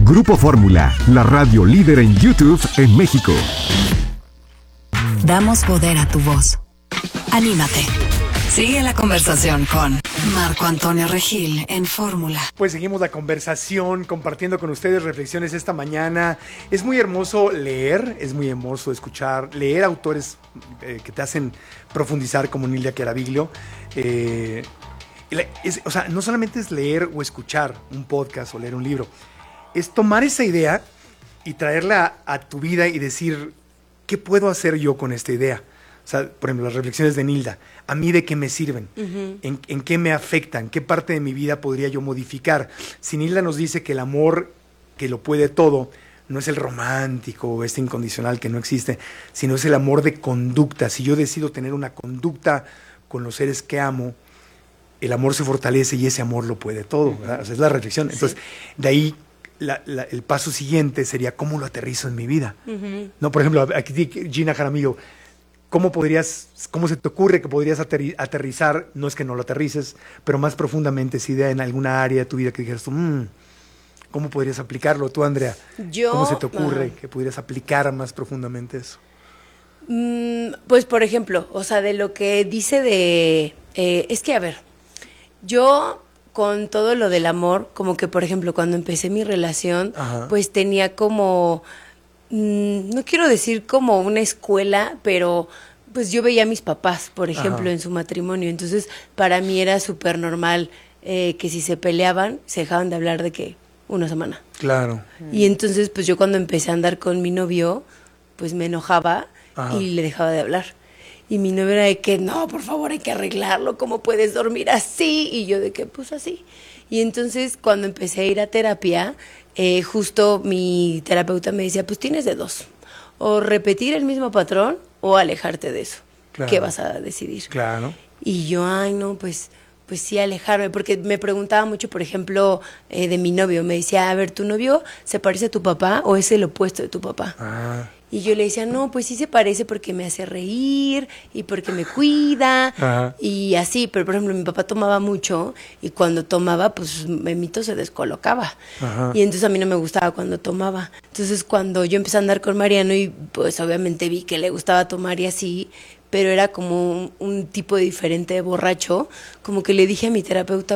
Grupo Fórmula, la radio líder en YouTube en México. Damos poder a tu voz. Anímate. Sigue la conversación con Marco Antonio Regil en Fórmula. Pues seguimos la conversación, compartiendo con ustedes reflexiones esta mañana. Es muy hermoso leer, es muy hermoso escuchar, leer autores que te hacen profundizar, como Nilda Chiaraviglio. O sea, no solamente es leer o escuchar un podcast o leer un libro, es tomar esa idea y traerla a tu vida y decir, ¿qué puedo hacer yo con esta idea? O sea, por ejemplo, las reflexiones de Nilda, ¿a mí de qué me sirven? Uh-huh. ¿En qué me afectan? ¿Qué parte de mi vida podría yo modificar? Si Nilda nos dice que el amor, que lo puede todo, no es el romántico, este incondicional que no existe, sino es el amor de conducta. Si yo decido tener una conducta con los seres que amo, el amor se fortalece y ese amor lo puede todo, ¿verdad? O sea, es la reflexión. Sí. Entonces, de ahí el paso siguiente sería cómo lo aterrizo en mi vida. Uh-huh. No, por ejemplo, aquí Gina Jaramillo, ¿cómo se te ocurre que podrías aterrizar? No es que no lo aterrices, pero más profundamente, esa idea en alguna área de tu vida que dijeras tú, ¿cómo podrías aplicarlo? Tú, Andrea, ¿cómo se te ocurre que pudieras aplicar más profundamente eso? Pues, por ejemplo, o sea, de lo que dice es que, a ver, yo con todo lo del amor, como que, por ejemplo, cuando empecé mi relación, ajá, pues tenía como, no quiero decir como una escuela, pero pues yo veía a mis papás, por ejemplo, ajá, en su matrimonio. Entonces, para mí era súper normal que si se peleaban, se dejaban de hablar de que una semana. Claro. Y entonces, pues yo cuando empecé a andar con mi novio, pues me enojaba, ajá, y le dejaba de hablar. Y mi novio era de que, no, por favor, hay que arreglarlo, ¿cómo puedes dormir así? Y yo de que, pues así. Y entonces, cuando empecé a ir a terapia, justo mi terapeuta me decía, pues tienes de dos, o repetir el mismo patrón o alejarte de eso. Claro. ¿Qué vas a decidir? Claro. Y yo, ay, no, pues sí, alejarme, porque me preguntaba mucho, por ejemplo, de mi novio. Me decía, a ver, ¿tu novio se parece a tu papá o es el opuesto de tu papá? Ah. Y yo le decía, no, pues sí se parece porque me hace reír y porque me cuida, ajá, y así. Pero, por ejemplo, mi papá tomaba mucho y cuando tomaba, pues Memito se descolocaba. Ajá. Y entonces a mí no me gustaba cuando tomaba. Entonces, cuando yo empecé a andar con Mariano y pues obviamente vi que le gustaba tomar y así, pero era como un tipo diferente de borracho, como que le dije a mi terapeuta,